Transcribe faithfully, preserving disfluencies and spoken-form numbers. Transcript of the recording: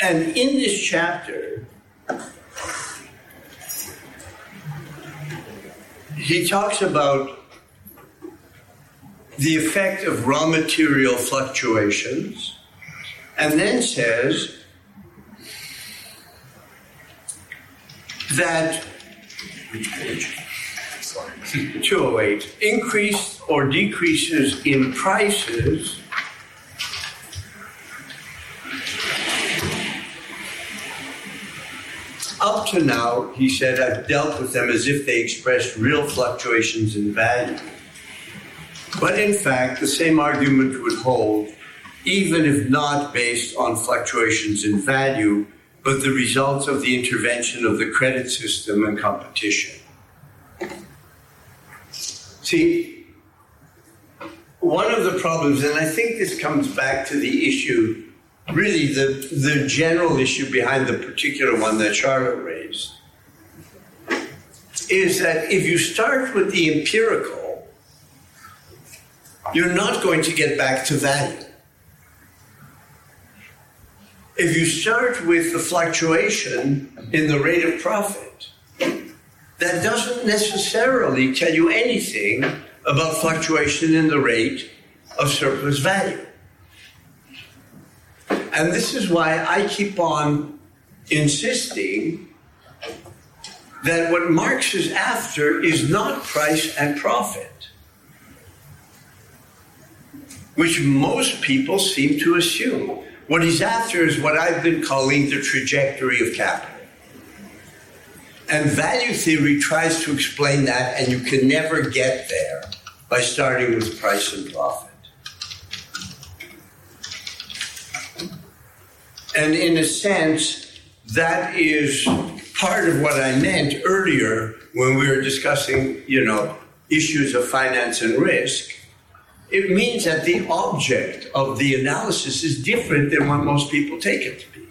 And in this chapter, he talks about the effect of raw material fluctuations, and then says that two oh eight, increase or decreases in prices up to now, he said, I've dealt with them as if they expressed real fluctuations in value. But in fact, the same argument would hold, even if not based on fluctuations in value, but the results of the intervention of the credit system and competition. See, one of the problems, and I think this comes back to the issue, really the, the general issue behind the particular one that Charlotte raised, is that if you start with the empirical, you're not going to get back to value. If you start with the fluctuation in the rate of profit, that doesn't necessarily tell you anything about fluctuation in the rate of surplus value. And this is why I keep on insisting that what Marx is after is not price and profit, which most people seem to assume. What he's after is what I've been calling the trajectory of capital. And value theory tries to explain that, and you can never get there by starting with price and profit. And in a sense, that is part of what I meant earlier when we were discussing, you know, issues of finance and risk. It means that the object of the analysis is different than what most people take it to be.